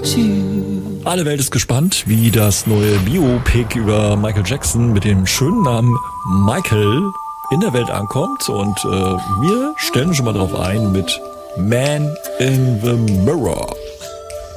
Alle Welt ist gespannt, wie das neue Biopic über Michael Jackson mit dem schönen Namen Michael in der Welt ankommt. Und wir stellen uns schon mal drauf ein mit Man in the Mirror.